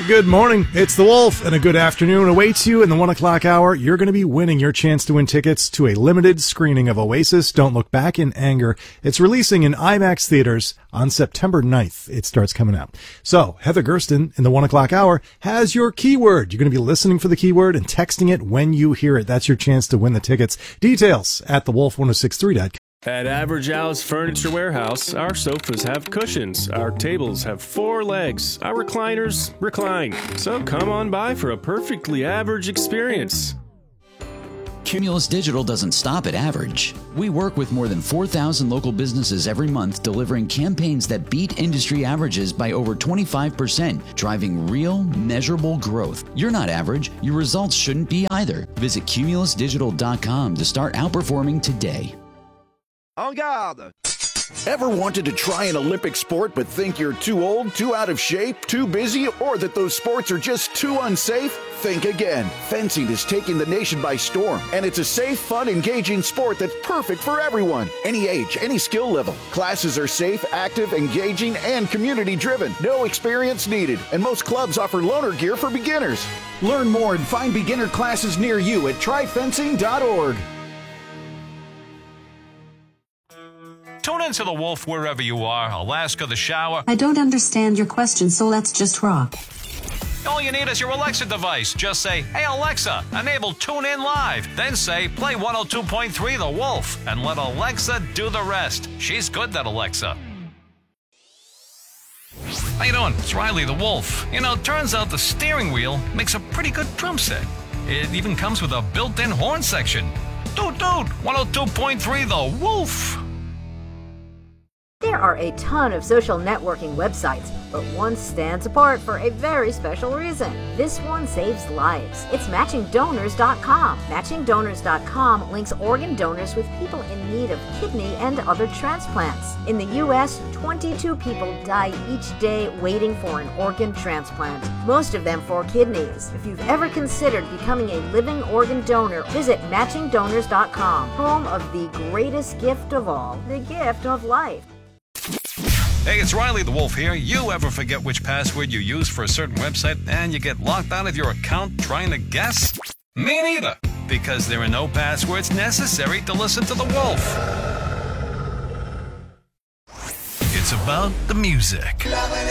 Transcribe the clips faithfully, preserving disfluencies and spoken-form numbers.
Good morning. It's The Wolf, and a good afternoon awaits you in the one o'clock hour. You're going to be winning your chance to win tickets to a limited screening of Oasis, Don't Look Back in Anger. It's releasing in IMAX theaters on September ninth. It starts coming out. So, Heather Gersten in the one o'clock hour has your keyword. You're going to be listening for the keyword and texting it when you hear it. That's your chance to win the tickets. Details at the wolf ten sixty-three dot com. At Average Al's Furniture Warehouse, our sofas have cushions, our tables have four legs, our recliners recline. So come on by for a perfectly average experience. Cumulus Digital doesn't stop at average. We work with more than four thousand local businesses every month, delivering campaigns that beat industry averages by over twenty-five percent, driving real, measurable growth. You're not average. Your results shouldn't be either. Visit cumulus digital dot com to start outperforming today. En garde! Ever wanted to try an Olympic sport but think you're too old, too out of shape, too busy, or that those sports are just too unsafe? Think again. Fencing is taking the nation by storm, and it's a safe, fun, engaging sport that's perfect for everyone. Any age, any skill level. Classes are safe, active, engaging, and community-driven. No experience needed, and most clubs offer loaner gear for beginners. Learn more and find beginner classes near you at try fencing dot org. Tune into The Wolf wherever you are. Alaska, the shower. I don't understand your question, so let's just rock. All you need is your Alexa device. Just say, hey, Alexa, enable Tune In Live. Then say, play one oh two point three The Wolf. And let Alexa do the rest. She's good, that Alexa. How you doing? It's Riley the Wolf. You know, turns out the steering wheel makes a pretty good drum set. It even comes with a built-in horn section. Dude, dude, one oh two point three The Wolf. There are a ton of social networking websites, but one stands apart for a very special reason. This one saves lives. It's matching donors dot com. matching donors dot com links organ donors with people in need of kidney and other transplants. In the U S, twenty-two people die each day waiting for an organ transplant, most of them for kidneys. If you've ever considered becoming a living organ donor, visit matching donors dot com, home of the greatest gift of all, the gift of life. Hey, it's Riley the Wolf here. You ever forget which password you use for a certain website and you get locked out of your account trying to guess? Me neither, because there are no passwords necessary to listen to The Wolf. It's about the music.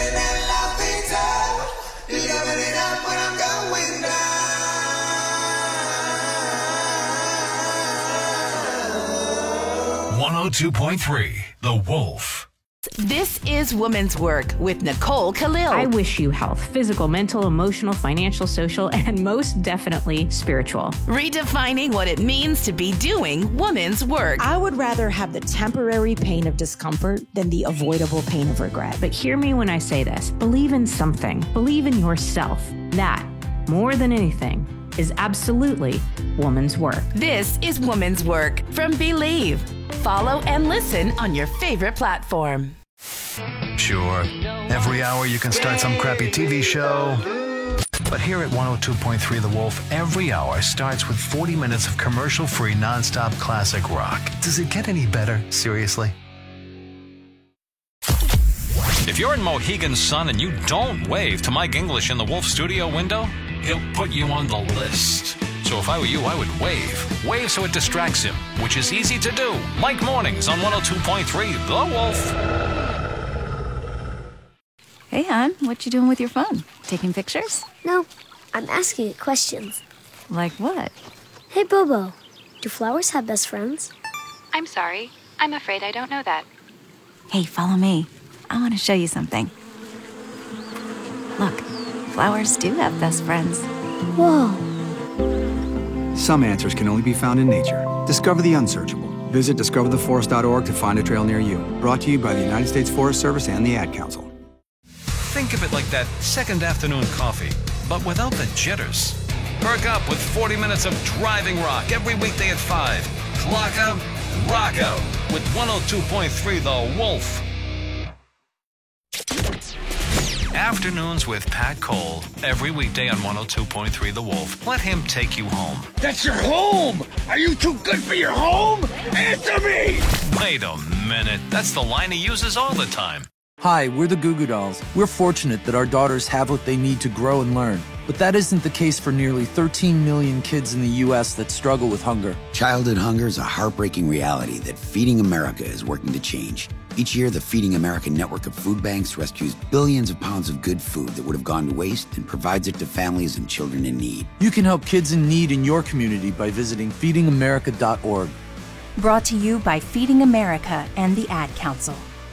one oh two point three The Wolf. This is Woman's Work with Nicole Khalil. I wish you health, physical, mental, emotional, financial, social, and most definitely spiritual. Redefining what it means to be doing woman's work. I would rather have the temporary pain of discomfort than the avoidable pain of regret. But hear me when I say this. Believe in something. Believe in yourself. That, more than anything, is absolutely woman's work. This is Woman's Work from Believe. Follow and listen on your favorite platform. Sure, every hour you can start some crappy T V show. But here at one oh two point three The Wolf, every hour starts with forty minutes of commercial-free, non-stop classic rock. Does it get any better? Seriously? If you're in Mohegan Sun and you don't wave to Mike English in the Wolf studio window, he'll put you on the list. So if I were you, I would wave. Wave so it distracts him, which is easy to do. Mike Mornings on one oh two point three The Wolf. Hey, hon, what you doing with your phone? Taking pictures? No, I'm asking it questions. Like what? Hey, Bobo, do flowers have best friends? I'm sorry. I'm afraid I don't know that. Hey, follow me. I want to show you something. Look, flowers do have best friends. Whoa. Some answers can only be found in nature. Discover the unsearchable. Visit discover the forest dot org to find a trail near you. Brought to you by the United States Forest Service and the Ad Council. Think of it like that second afternoon coffee, but without the jitters. Perk up with forty minutes of driving rock every weekday at five. Clock out, rock out with one oh two point three The Wolf. Afternoons with Pat Cole every weekday on one oh two point three The Wolf. Let him take you home. That's your home! Are you too good for your home? Answer me! Wait a minute. That's the line he uses all the time. Hi, we're the Goo Goo Dolls. We're fortunate that our daughters have what they need to grow and learn. But that isn't the case for nearly thirteen million kids in the U S that struggle with hunger. Childhood hunger is a heartbreaking reality that Feeding America is working to change. Each year, the Feeding America network of food banks rescues billions of pounds of good food that would have gone to waste and provides it to families and children in need. You can help kids in need in your community by visiting feeding america dot org. Brought to you by Feeding America and the Ad Council.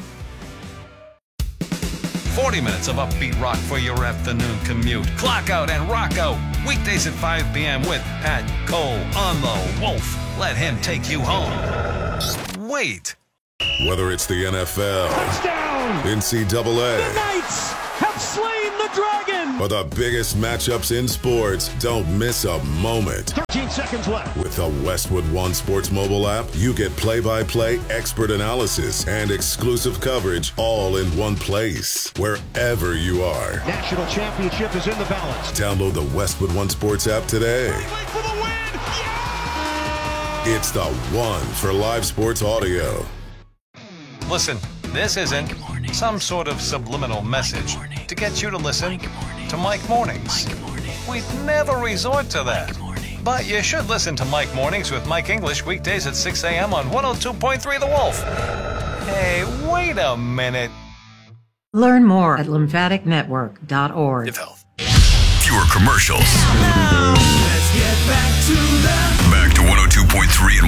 forty minutes of upbeat rock for your afternoon commute. Clock out and rock out. Weekdays at five p.m. with Pat Cole on the Wolf. Let him take you home. Wait. Whether it's the N F L, touchdown, N C double A, the Knights have slain the dragon, or the biggest matchups in sports, don't miss a moment. thirteen seconds left. With the Westwood One Sports mobile app, you get play-by-play, expert analysis, and exclusive coverage all in one place, wherever you are. National championship is in the balance. Download the Westwood One Sports app today. For the win. Yeah! It's the one for live sports audio. Listen, this isn't some sort of subliminal message to get you to listen to Mike Mornings. We'd never resort to that. But you should listen to Mike Mornings with Mike English weekdays at six a.m. on one oh two point three The Wolf. Hey, wait a minute. Learn more at lymphatic network dot org. Fewer commercials. Now, let's get back to the Back to one oh two point three and